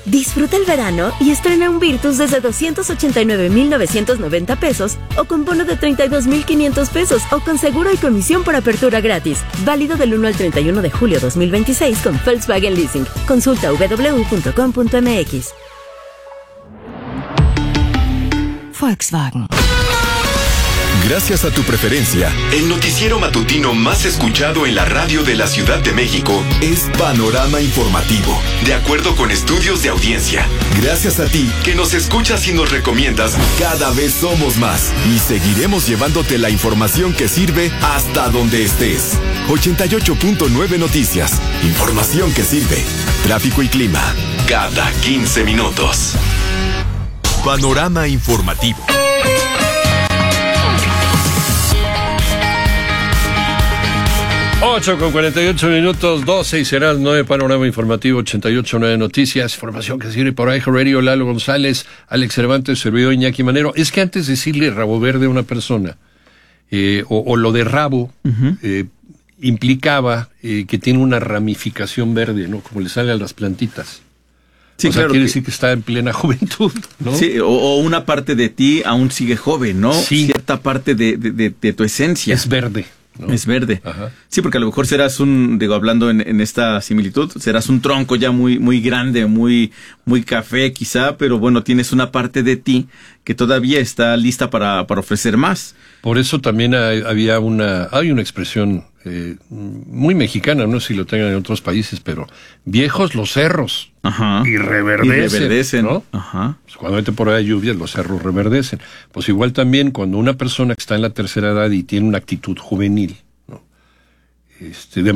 Disfruta el verano y estrena un Virtus desde 289,990 pesos o con bono de 32,500 pesos o con seguro y comisión por apertura gratis. Válido del 1 al 31 de julio 2026 con Volkswagen Leasing. Consulta www.com.mx. Volkswagen. Gracias a tu preferencia, el noticiero matutino más escuchado en la radio de la Ciudad de México es Panorama Informativo, de acuerdo con estudios de audiencia. Gracias a ti, que nos escuchas y nos recomiendas, cada vez somos más y seguiremos llevándote la información que sirve hasta donde estés. 88.9 Noticias, información que sirve. Tráfico y clima, cada 15 minutos. Panorama Informativo. 8:48, 12 y será el 9, Panorama Informativo 88.9 Noticias, información que sirve por Aijo Radio, Lalo González, Alex Cervantes, servidor Iñaki Manero. Es que antes de decirle rabo verde a una persona, o lo de rabo, implicaba que tiene una ramificación verde, ¿no? Como le sale a las plantitas. Sí, o sea, claro, quiere decir que está en plena juventud, ¿no? Sí, o una parte de ti aún sigue joven, ¿no? Sí. Cierta parte de tu esencia. Es verde, ¿no? Es verde. Ajá. Sí, porque a lo mejor serás hablando en esta similitud, serás un tronco ya muy grande, muy café quizá, pero bueno, tienes una parte de ti que todavía está lista para ofrecer más. Por eso también hay una expresión muy mexicana, no sé si lo tengan en otros países, pero viejos los cerros. Ajá. Y reverdecen, ¿no? Ajá. Pues cuando hay temporada de lluvias, los cerros reverdecen. Pues igual también cuando una persona que está en la tercera edad y tiene una actitud juvenil, ¿no? De